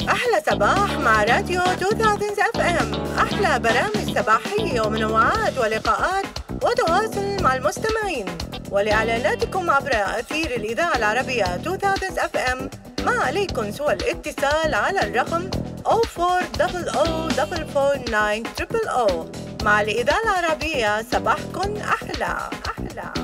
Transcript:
أحلى صباح مع راديو 2000 اف ام. أحلى برامج صباحية ومنوعات ولقاءات وتواصل مع المستمعين. ولإعلاناتكم عبر أثير الإذاعة العربية 2000 اف ام ما عليكم سوى الاتصال على الرقم 0400 مع الإذاعة العربية. صباحكم أحلى.